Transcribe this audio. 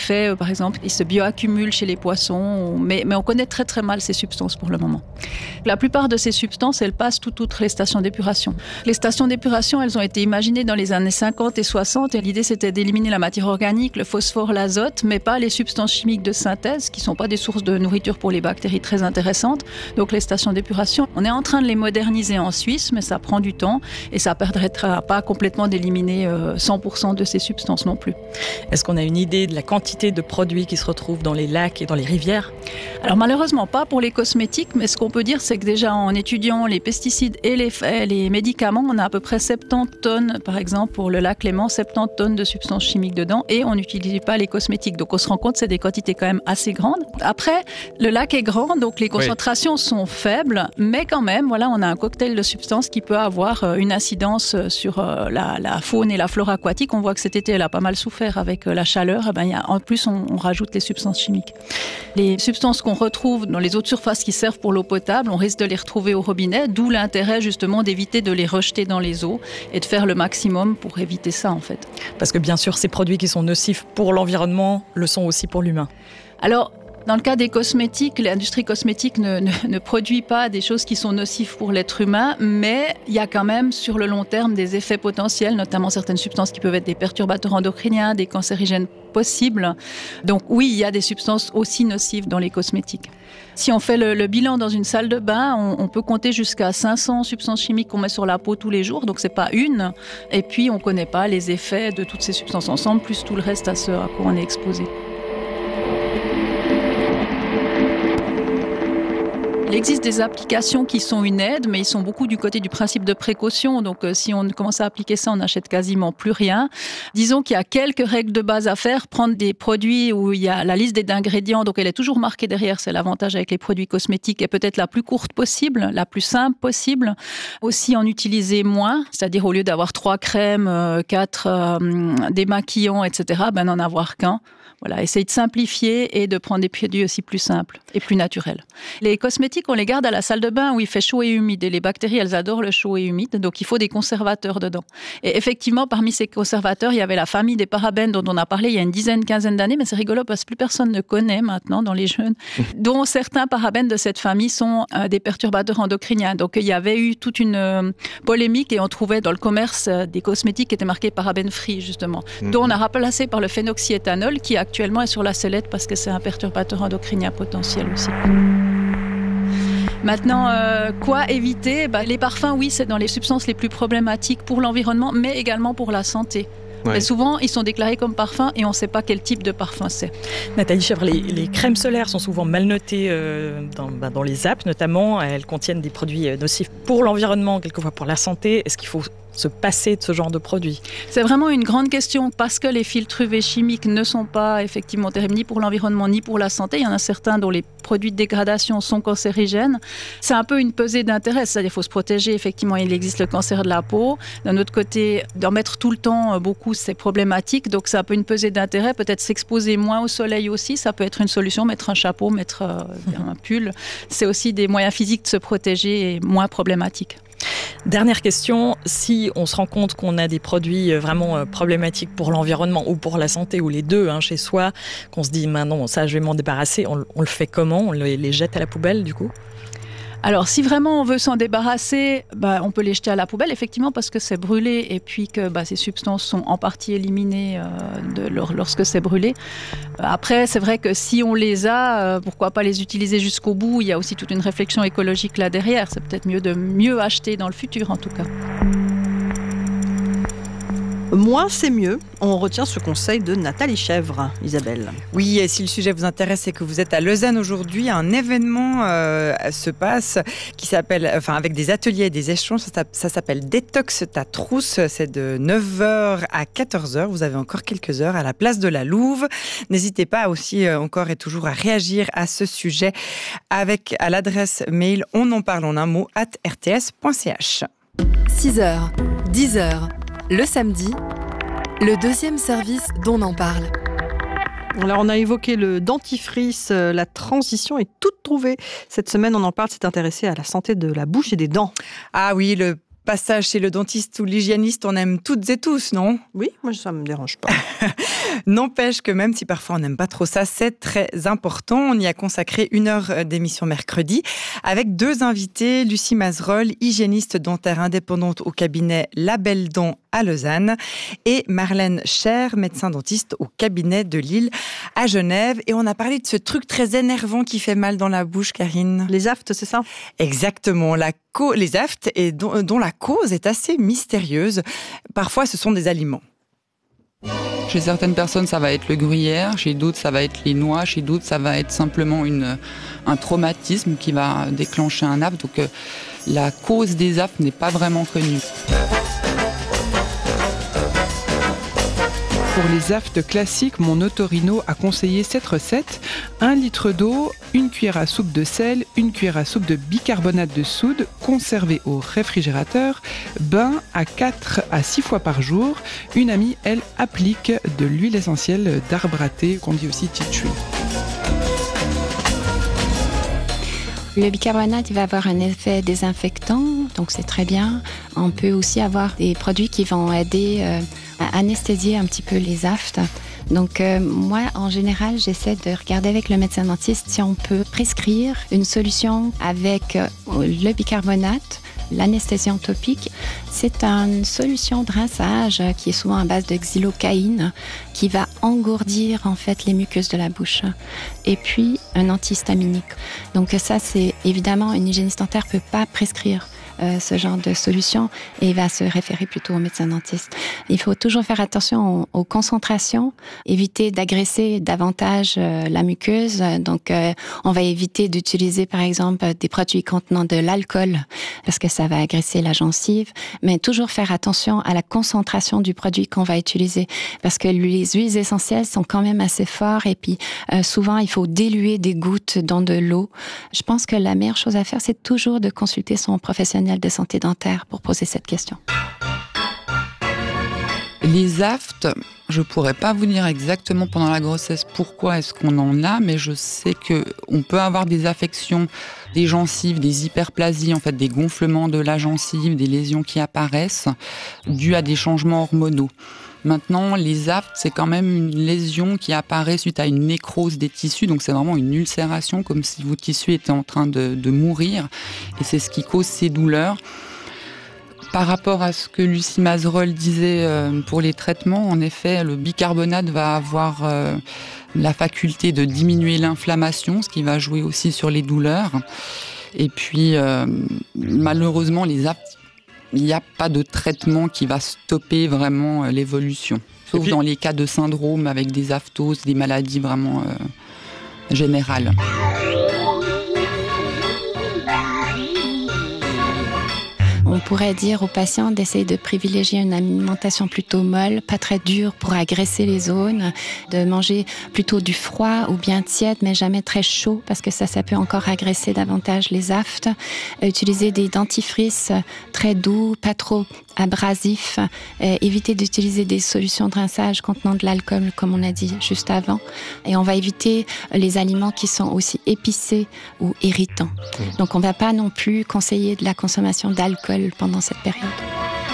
effets, par exemple, ils se bioaccumulent chez les poissons, mais on connaît très très mal ces substances pour le moment. La plupart de ces substances, elles passent tout outre les stations d'épuration. Les stations d'épuration, elles ont été imaginées dans les années 50 et 60 et l'idée c'était d'éliminer la matière organique, le phosphore, l'azote, mais pas les substances chimiques de synthèse qui ne sont pas des sources de nourriture pour les bactéries très intéressantes. Donc les stations d'épuration, on est en train de les moderniser en Suisse, mais ça prend du temps et ça ne permettra pas complètement d'éliminer 100% de ces substances non plus. Est-ce qu'on a une idée de la quantité de produits qui se retrouvent dans les lacs et dans les rivières ? Alors malheureusement pas pour les cosmétiques, mais ce qu'on peut dire c'est que déjà en étudiant les pesticides et les médicaments, on a à peu près 70 tonnes, par exemple pour le lac Léman, 70 tonnes de substances chimiques dedans et on n'utilise pas les cosmétiques. Donc on se rend compte que c'est des quantités quand même assez grandes. Après, le lac est grand, donc les concentrations sont faibles, mais quand même, voilà, on a un cocktail de substances qui peut avoir une incidence sur la faune et la flore aquatique. On voit que cet été, elle a pas mal souffert avec la chaleur. Et ben, en plus, on rajoute les substances chimiques. Les substances qu'on retrouve dans les eaux de surface qui servent pour l'eau potable, on risque de les retrouver au robinet, d'où l'intérêt justement d'éviter de les rejeter dans les eaux et de faire le maximum pour éviter ça en fait. Parce que bien sûr, ces produits qui sont nocifs pour l'environnement le sont aussi pour l'humain. Alors, dans le cas des cosmétiques, l'industrie cosmétique ne produit pas des choses qui sont nocives pour l'être humain, mais il y a quand même sur le long terme des effets potentiels, notamment certaines substances qui peuvent être des perturbateurs endocriniens, des cancérigènes possibles. Donc oui, il y a des substances aussi nocives dans les cosmétiques. Si on fait le bilan dans une salle de bain, on peut compter jusqu'à 500 substances chimiques qu'on met sur la peau tous les jours, donc c'est pas une. Et puis on ne connaît pas les effets de toutes ces substances ensemble, plus tout le reste à ce à quoi on est exposé. Il existe des applications qui sont une aide, mais ils sont beaucoup du côté du principe de précaution. Donc, si on commence à appliquer ça, on n'achète quasiment plus rien. Disons qu'il y a quelques règles de base à faire. Prendre des produits où il y a la liste des ingrédients, donc elle est toujours marquée derrière. C'est l'avantage avec les produits cosmétiques, et peut-être la plus courte possible, la plus simple possible. Aussi, en utiliser moins, c'est-à-dire au lieu d'avoir 3 crèmes, 4 démaquillants, etc., n'en avoir qu'un. Voilà, essayer de simplifier et de prendre des produits aussi plus simples et plus naturels. Les cosmétiques, on les garde à la salle de bain où il fait chaud et humide. Et les bactéries, elles adorent le chaud et humide, donc il faut des conservateurs dedans. Et effectivement, parmi ces conservateurs, il y avait la famille des parabènes dont on a parlé il y a une quinzaine d'années, mais c'est rigolo parce que plus personne ne connaît maintenant dans les jeunes, dont certains parabènes de cette famille sont des perturbateurs endocriniens. Donc il y avait eu toute une polémique et on trouvait dans le commerce des cosmétiques qui étaient marqués parabènes free, justement, dont on a remplacé par le phénoxyéthanol qui actuellement est sur la sellette parce que c'est un perturbateur endocrinien potentiel aussi. Maintenant, quoi éviter ? Les parfums, oui, c'est dans les substances les plus problématiques pour l'environnement, mais également pour la santé. Ouais. Mais souvent, ils sont déclarés comme parfums et on ne sait pas quel type de parfum c'est. Nathalie Chèvre, les crèmes solaires sont souvent mal notées dans les apps notamment. Elles contiennent des produits nocifs pour l'environnement, quelquefois pour la santé. Est-ce qu'il faut se passer de ce genre de produits ? C'est vraiment une grande question parce que les filtres UV chimiques ne sont pas effectivement terribles ni pour l'environnement ni pour la santé. Il y en a certains dont les produits de dégradation sont cancérigènes. C'est un peu une pesée d'intérêt, c'est-à-dire qu'il faut se protéger. Effectivement, il existe le cancer de la peau. D'un autre côté, d'en mettre tout le temps beaucoup, c'est problématique. Donc c'est un peu une pesée d'intérêt. Peut-être s'exposer moins au soleil aussi, ça peut être une solution. Mettre un chapeau, mettre un pull. C'est aussi des moyens physiques de se protéger et moins problématiques. Dernière question, si on se rend compte qu'on a des produits vraiment problématiques pour l'environnement ou pour la santé, ou les deux chez soi, qu'on se dit non, ça je vais m'en débarrasser, on le fait comment ? On les jette à la poubelle du coup ? Alors, si vraiment on veut s'en débarrasser, on peut les jeter à la poubelle, effectivement, parce que c'est brûlé et puis que ces substances sont en partie éliminées lorsque c'est brûlé. Après, c'est vrai que si on les a, pourquoi pas les utiliser jusqu'au bout ? Il y a aussi toute une réflexion écologique là derrière. C'est peut-être mieux de mieux acheter dans le futur, en tout cas. Moins, c'est mieux. On retient ce conseil de Nathalie Chèvre. Isabelle. Oui, et si le sujet vous intéresse et que vous êtes à Lausanne aujourd'hui, un événement se passe qui s'appelle, avec des ateliers et des échanges, ça s'appelle Détox ta trousse. C'est de 9h à 14h. Vous avez encore quelques heures à la place de la Louve. N'hésitez pas aussi encore et toujours à réagir à ce sujet à l'adresse mail onenparle@rts.ch. 6h, 10h. Le samedi, le deuxième service d'On en parle. Alors, on a évoqué le dentifrice, la transition est toute trouvée. Cette semaine, On en parle s'est intéressé à la santé de la bouche et des dents. Ah oui, le passage chez le dentiste ou l'hygiéniste, on aime toutes et tous, non ? Oui, moi ça me dérange pas. N'empêche que même si parfois on n'aime pas trop ça, c'est très important. On y a consacré 1 heure d'émission mercredi avec 2 invités, Lucie Mazerolle, hygiéniste dentaire indépendante au cabinet La Belle Dent à Lausanne, et Marlène Cher, médecin dentiste au cabinet de Lille à Genève. Et on a parlé de ce truc très énervant qui fait mal dans la bouche, Karine. Les aftes, c'est ça ? Exactement, les aftes, et dont la cause est assez mystérieuse. Parfois, ce sont des aliments. Chez certaines personnes, ça va être le gruyère, chez d'autres, ça va être les noix, chez d'autres, ça va être simplement un traumatisme qui va déclencher un afte. Donc, la cause des aftes n'est pas vraiment connue. Pour les aftes classiques, mon otorino a conseillé cette recette. 1 litre d'eau, 1 cuillère à soupe de sel, 1 cuillère à soupe de bicarbonate de soude, conservé au réfrigérateur, bain à 4 à 6 fois par jour. Une amie, elle, applique de l'huile essentielle d'arbre à thé, qu'on dit aussi tea tree. Le bicarbonate, il va avoir un effet désinfectant, donc c'est très bien. On peut aussi avoir des produits qui vont aider à anesthésier un petit peu les aftes. Donc moi, en général, j'essaie de regarder avec le médecin dentiste si on peut prescrire une solution avec le bicarbonate, l'anesthésiant topique. C'est une solution de rinçage qui est souvent à base de xylocaïne qui va engourdir en fait les muqueuses de la bouche. Et puis un antihistaminique. Donc ça, c'est évidemment une hygiéniste dentaire peut pas prescrire ce genre de solution et va se référer plutôt au médecin dentiste. Il faut toujours faire attention aux concentrations, éviter d'agresser davantage la muqueuse. Donc, on va éviter d'utiliser, par exemple, des produits contenant de l'alcool parce que ça va agresser la gencive. Mais toujours faire attention à la concentration du produit qu'on va utiliser parce que les huiles essentielles sont quand même assez fortes et puis souvent, il faut diluer des gouttes dans de l'eau. Je pense que la meilleure chose à faire, c'est toujours de consulter son professionnel de santé dentaire pour poser cette question. Les aftes, je pourrais pas vous dire exactement pendant la grossesse pourquoi est-ce qu'on en a, mais je sais qu'on peut avoir des affections des gencives, des hyperplasies, en fait des gonflements de la gencive, des lésions qui apparaissent dues à des changements hormonaux. Maintenant, les aftes, c'est quand même une lésion qui apparaît suite à une nécrose des tissus, donc c'est vraiment une ulcération, comme si vos tissus étaient en train de mourir, et c'est ce qui cause ces douleurs. Par rapport à ce que Lucie Mazerolle disait pour les traitements, en effet, le bicarbonate va avoir la faculté de diminuer l'inflammation, ce qui va jouer aussi sur les douleurs. Et puis, malheureusement, les aftes, il n'y a pas de traitement qui va stopper vraiment l'évolution. Sauf dans les cas de syndrome avec des aphthoses, des maladies vraiment générales. On pourrait dire aux patients d'essayer de privilégier une alimentation plutôt molle, pas très dure pour agresser les zones, de manger plutôt du froid ou bien tiède, mais jamais très chaud parce que ça peut encore agresser davantage les aftes. Utiliser des dentifrices très doux, pas trop abrasifs. Éviter d'utiliser des solutions de rinçage contenant de l'alcool, comme on a dit juste avant. Et on va éviter les aliments qui sont aussi épicés ou irritants. Donc on ne va pas non plus conseiller de la consommation d'alcool pendant cette période.